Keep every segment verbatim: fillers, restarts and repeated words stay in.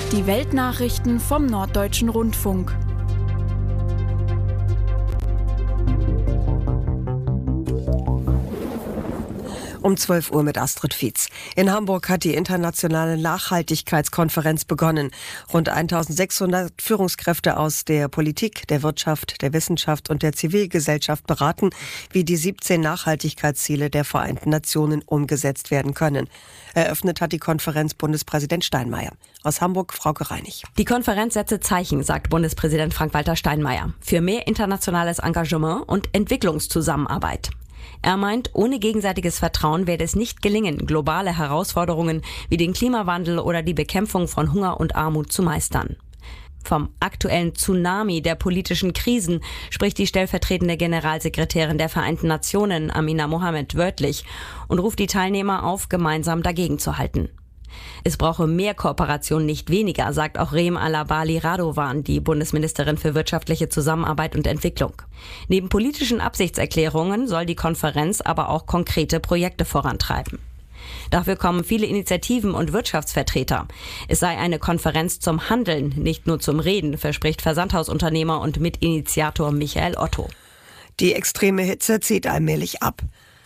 Die Weltnachrichten vom Norddeutschen Rundfunk. Um zwölf Uhr mit Astrid Fietz. In Hamburg hat die internationale Nachhaltigkeitskonferenz begonnen. Rund eintausendsechshundert Führungskräfte aus der Politik, der Wirtschaft, der Wissenschaft und der Zivilgesellschaft beraten, wie die siebzehn Nachhaltigkeitsziele der Vereinten Nationen umgesetzt werden können. Eröffnet hat die Konferenz Bundespräsident Steinmeier. Aus Hamburg, Frauke Reinig. Die Konferenz setze Zeichen, sagt Bundespräsident Frank-Walter Steinmeier, für mehr internationales Engagement und Entwicklungszusammenarbeit. Er meint, ohne gegenseitiges Vertrauen werde es nicht gelingen, globale Herausforderungen wie den Klimawandel oder die Bekämpfung von Hunger und Armut zu meistern. Vom aktuellen Tsunami der politischen Krisen spricht die stellvertretende Generalsekretärin der Vereinten Nationen, Amina Mohammed, wörtlich und ruft die Teilnehmer auf, gemeinsam dagegen zu halten. Es brauche mehr Kooperation, nicht weniger, sagt auch Reem Alabali Radovan, die Bundesministerin für wirtschaftliche Zusammenarbeit und Entwicklung. Neben politischen Absichtserklärungen soll die Konferenz aber auch konkrete Projekte vorantreiben. Dafür kommen viele Initiativen und Wirtschaftsvertreter. Es sei eine Konferenz zum Handeln, nicht nur zum Reden, verspricht Versandhausunternehmer und Mitinitiator Michael Otto. Die extreme Hitze zieht allmählich ab.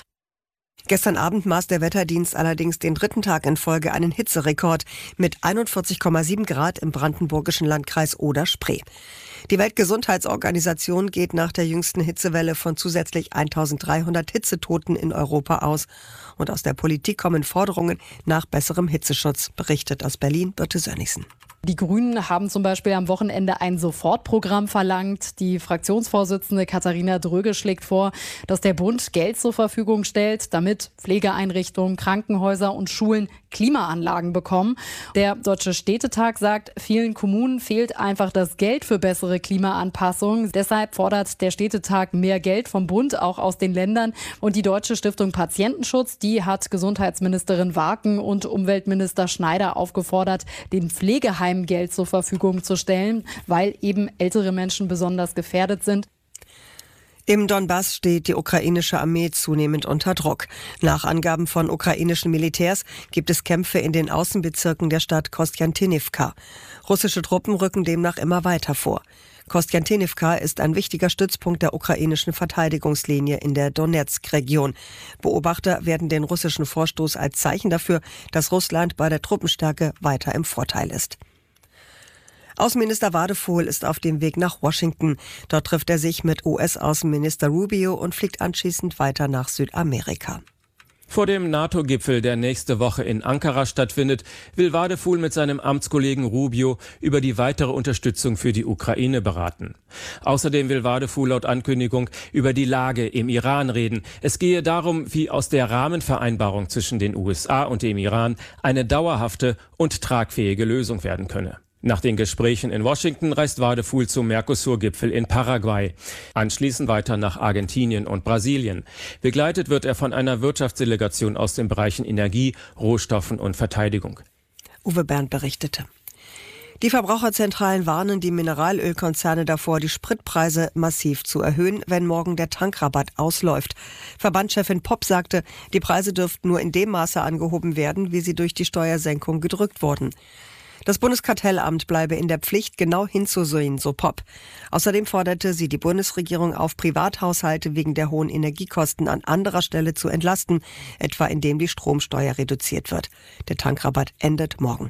Gestern Abend maß der Wetterdienst allerdings den dritten Tag in Folge einen Hitzerekord mit einundvierzig Komma sieben Grad im brandenburgischen Landkreis Oder-Spree. Die Weltgesundheitsorganisation geht nach der jüngsten Hitzewelle von zusätzlich eintausenddreihundert Hitzetoten in Europa aus. Und aus der Politik kommen Forderungen nach besserem Hitzeschutz, berichtet aus Berlin Birte Sönnigsen. Die Grünen haben zum Beispiel am Wochenende ein Sofortprogramm verlangt. Die Fraktionsvorsitzende Katharina Dröge schlägt vor, dass der Bund Geld zur Verfügung stellt, damit Pflegeeinrichtungen, Krankenhäuser und Schulen Klimaanlagen bekommen. Der Deutsche Städtetag sagt, vielen Kommunen fehlt einfach das Geld für bessere Klimaanpassung. Deshalb fordert der Städtetag mehr Geld vom Bund, auch aus den Ländern. Und die Deutsche Stiftung Patientenschutz, die hat Gesundheitsministerin Warken und Umweltminister Schneider aufgefordert, den Pflegeheimen Geld zur Verfügung zu stellen, weil eben ältere Menschen besonders gefährdet sind. Im Donbass steht die ukrainische Armee zunehmend unter Druck. Nach Angaben von ukrainischen Militärs gibt es Kämpfe in den Außenbezirken der Stadt Kostjantinivka. Russische Truppen rücken demnach immer weiter vor. Kostjantinivka ist ein wichtiger Stützpunkt der ukrainischen Verteidigungslinie in der Donetsk-Region. Beobachter werden den russischen Vorstoß als Zeichen dafür, dass Russland bei der Truppenstärke weiter im Vorteil ist. Außenminister Wadephul ist auf dem Weg nach Washington. Dort trifft er sich mit U S-Außenminister Rubio und fliegt anschließend weiter nach Südamerika. Vor dem NATO-Gipfel, der nächste Woche in Ankara stattfindet, will Wadephul mit seinem Amtskollegen Rubio über die weitere Unterstützung für die Ukraine beraten. Außerdem will Wadephul laut Ankündigung über die Lage im Iran reden. Es gehe darum, wie aus der Rahmenvereinbarung zwischen den U S A und dem Iran eine dauerhafte und tragfähige Lösung werden könne. Nach den Gesprächen in Washington reist Wadephul zum Mercosur-Gipfel in Paraguay. Anschließend weiter nach Argentinien und Brasilien. Begleitet wird er von einer Wirtschaftsdelegation aus den Bereichen Energie, Rohstoffen und Verteidigung. Uwe Bernd berichtete. Die Verbraucherzentralen warnen die Mineralölkonzerne davor, die Spritpreise massiv zu erhöhen, wenn morgen der Tankrabatt ausläuft. Verbandschefin Popp sagte, die Preise dürften nur in dem Maße angehoben werden, wie sie durch die Steuersenkung gedrückt wurden. Das Bundeskartellamt bleibe in der Pflicht, genau hinzusehen, so Popp. Außerdem forderte sie die Bundesregierung auf, Privathaushalte wegen der hohen Energiekosten an anderer Stelle zu entlasten, etwa indem die Stromsteuer reduziert wird. Der Tankrabatt endet morgen.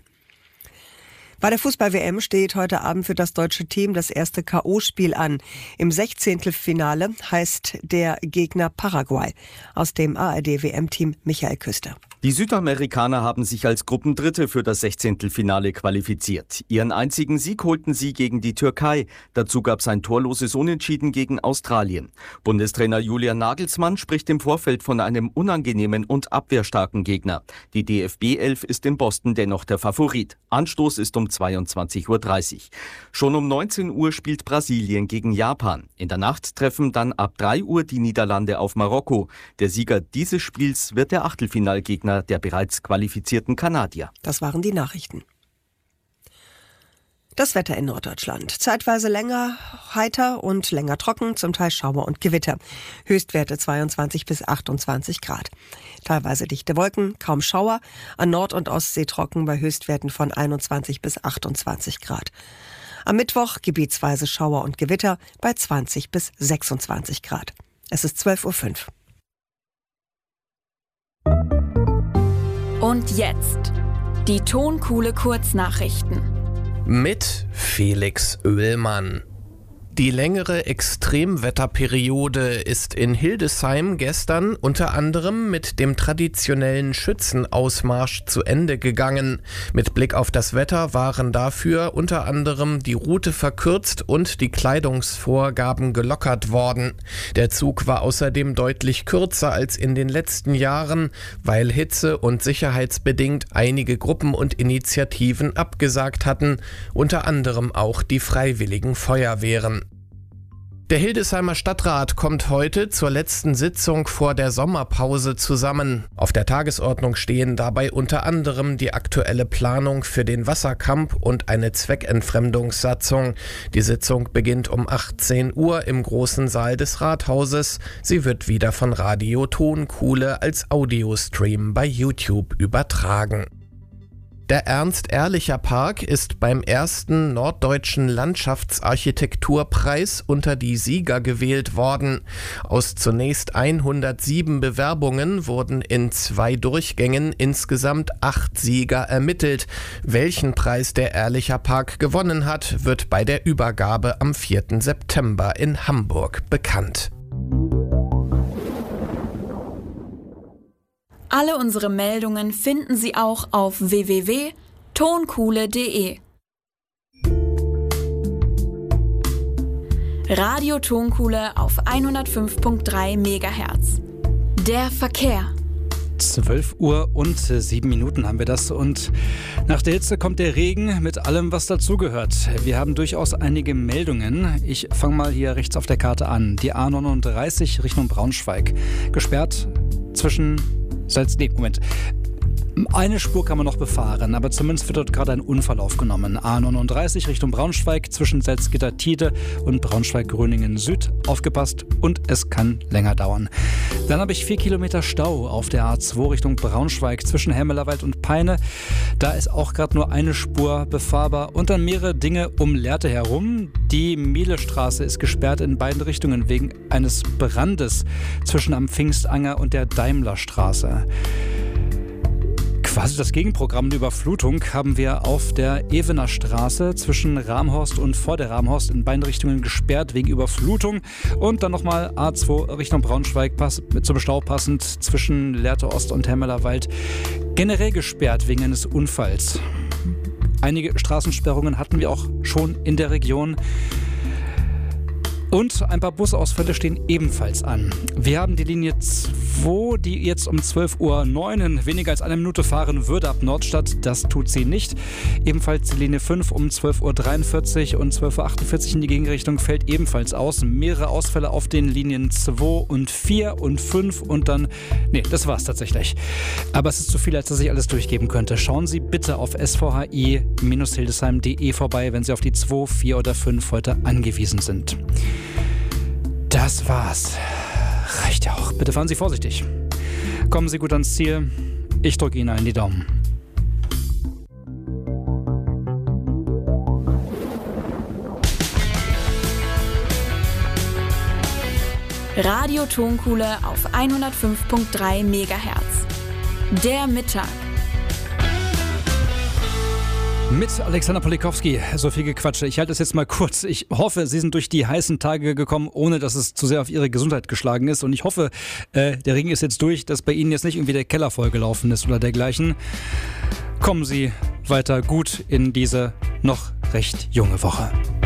Bei der Fußball-W M steht heute Abend für das deutsche Team das erste K O-Spiel an. Im Sechzehntelfinale heißt der Gegner Paraguay. Aus dem A R D-W M-Team Michael Küster. Die Südamerikaner haben sich als Gruppendritte für das Sechzehntelfinale qualifiziert. Ihren einzigen Sieg holten sie gegen die Türkei. Dazu gab es ein torloses Unentschieden gegen Australien. Bundestrainer Julian Nagelsmann spricht im Vorfeld von einem unangenehmen und abwehrstarken Gegner. Die D F B-Elf ist in Boston dennoch der Favorit. Anstoß ist um zweiundzwanzig Uhr dreißig. Schon um neunzehn Uhr spielt Brasilien gegen Japan. In der Nacht treffen dann ab drei Uhr die Niederlande auf Marokko. Der Sieger dieses Spiels wird der Achtelfinalgegner der bereits qualifizierten Kanadier. Das waren die Nachrichten. Das Wetter in Norddeutschland. Zeitweise länger heiter und länger trocken, zum Teil Schauer und Gewitter. Höchstwerte zweiundzwanzig bis achtundzwanzig Grad. Teilweise dichte Wolken, kaum Schauer. An Nord- und Ostsee trocken bei Höchstwerten von einundzwanzig bis achtundzwanzig Grad. Am Mittwoch gebietsweise Schauer und Gewitter bei zwanzig bis sechsundzwanzig Grad. Es ist zwölf Uhr fünf. Und jetzt die Tonkuhle Kurznachrichten. Mit Felix Oehlmann. Die längere Extremwetterperiode ist in Hildesheim gestern unter anderem mit dem traditionellen Schützenausmarsch zu Ende gegangen. Mit Blick auf das Wetter waren dafür unter anderem die Route verkürzt und die Kleidungsvorgaben gelockert worden. Der Zug war außerdem deutlich kürzer als in den letzten Jahren, weil hitze- und sicherheitsbedingt einige Gruppen und Initiativen abgesagt hatten, unter anderem auch die Freiwilligen Feuerwehren. Der Hildesheimer Stadtrat kommt heute zur letzten Sitzung vor der Sommerpause zusammen. Auf der Tagesordnung stehen dabei unter anderem die aktuelle Planung für den Wasserkamp und eine Zweckentfremdungssatzung. Die Sitzung beginnt um achtzehn Uhr im großen Saal des Rathauses. Sie wird wieder von Radio Tonkuhle als Audiostream bei YouTube übertragen. Der Ernst-Ehrlicher-Park ist beim ersten Norddeutschen Landschaftsarchitekturpreis unter die Sieger gewählt worden. Aus zunächst hundertsieben Bewerbungen wurden in zwei Durchgängen insgesamt acht Sieger ermittelt. Welchen Preis der Ehrlicher-Park gewonnen hat, wird bei der Übergabe am vierten September in Hamburg bekannt. Alle unsere Meldungen finden Sie auch auf w w w punkt tonkuhle punkt de. Radio Tonkuhle auf hundertfünf Komma drei Megahertz. Der Verkehr. zwölf Uhr und sieben Minuten haben wir das und nach der Hitze kommt der Regen mit allem, was dazugehört. Wir haben durchaus einige Meldungen. Ich fange mal hier rechts auf der Karte an. Die A neununddreißig Richtung Braunschweig. Gesperrt zwischen Salz... Nee, Moment. Eine Spur kann man noch befahren, aber zumindest wird dort gerade ein Unfall aufgenommen. A neununddreißig Richtung Braunschweig zwischen Salzgitter-Tide und Braunschweig-Gröningen Süd. Aufgepasst und es kann länger dauern. Dann habe ich vier Kilometer Stau auf der A zwei Richtung Braunschweig zwischen Helmelerwald und Peine. Da ist auch gerade nur eine Spur befahrbar und dann mehrere Dinge um Lehrte herum. Die Mielestraße ist gesperrt in beiden Richtungen wegen eines Brandes zwischen am Pfingstanger und der Daimlerstraße. Quasi das Gegenprogramm der Überflutung haben wir auf der Evener Straße zwischen Ramhorst und vor der Ramhorst in beiden Richtungen gesperrt wegen Überflutung. Und dann nochmal A zwei Richtung Braunschweig pass, zum Stau passend zwischen Lehrte Ost und Helmelerwald generell gesperrt wegen eines Unfalls. Einige Straßensperrungen hatten wir auch schon in der Region. Und ein paar Busausfälle stehen ebenfalls an. Wir haben die Linie zwei, die jetzt um zwölf Uhr neun in weniger als einer Minute fahren würde ab Nordstadt. Das tut sie nicht. Ebenfalls die Linie fünf um zwölf Uhr dreiundvierzig und zwölf Uhr achtundvierzig in die Gegenrichtung fällt ebenfalls aus. Mehrere Ausfälle auf den Linien zwei und vier und fünf und dann... Nee, das war's tatsächlich. Aber es ist zu viel, als dass ich alles durchgeben könnte. Schauen Sie bitte auf s v h i Bindestrich hildesheim punkt de vorbei, wenn Sie auf die zwei, vier oder fünf heute angewiesen sind. Das war's. Reicht ja auch. Bitte fahren Sie vorsichtig. Kommen Sie gut ans Ziel. Ich drücke Ihnen allen die Daumen. Radio Tonkuhle auf hundertfünf Komma drei Megahertz. Der Mittag. Mit Alexander Polikowski, so viel Gequatsche. Ich halte es jetzt mal kurz. Ich hoffe, Sie sind durch die heißen Tage gekommen, ohne dass es zu sehr auf Ihre Gesundheit geschlagen ist. Und ich hoffe, äh, der Regen ist jetzt durch, dass bei Ihnen jetzt nicht irgendwie der Keller vollgelaufen ist oder dergleichen. Kommen Sie weiter gut in diese noch recht junge Woche.